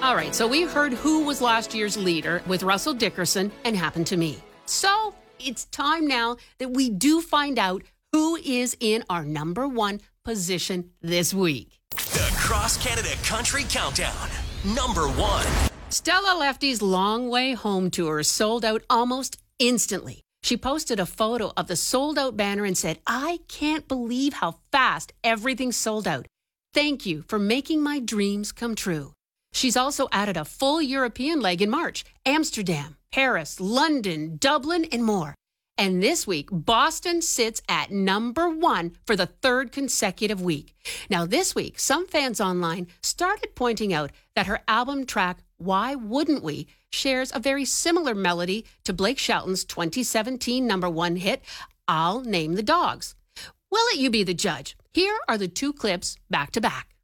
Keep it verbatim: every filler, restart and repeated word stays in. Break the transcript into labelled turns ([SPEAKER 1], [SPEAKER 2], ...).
[SPEAKER 1] All right, so we heard who was last year's leader with Russell Dickerson and Happened to Me. So it's time now that we do find out who is in our number one position this week.
[SPEAKER 2] The Cross Canada Country Countdown, number one.
[SPEAKER 1] Stella Lefty's Long Way Home tour sold out almost instantly. She posted a photo of the sold-out banner and said, "I can't believe how fast everything sold out. Thank you for making my dreams come true." She's also added a full European leg in March, Amsterdam, Paris, London, Dublin, and more. And this week, Boston sits at number one for the third consecutive week. Now, this week, some fans online started pointing out that her album track, Why Wouldn't We, shares a very similar melody to Blake Shelton's twenty seventeen number one hit, I'll Name the Dogs. We'll let you be the judge. Here are the two clips back to back.